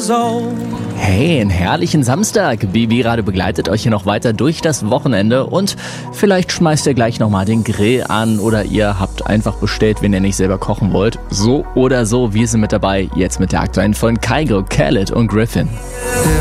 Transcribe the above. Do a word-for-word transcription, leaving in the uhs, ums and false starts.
years old. Hey, einen herrlichen Samstag. Bibi Radio begleitet euch hier noch weiter durch das Wochenende und vielleicht schmeißt ihr gleich nochmal den Grill an oder ihr habt einfach bestellt, wenn ihr nicht selber kochen wollt. So oder so, wir sind mit dabei, jetzt mit der aktuellen von Kygo, Khaled und Griffin.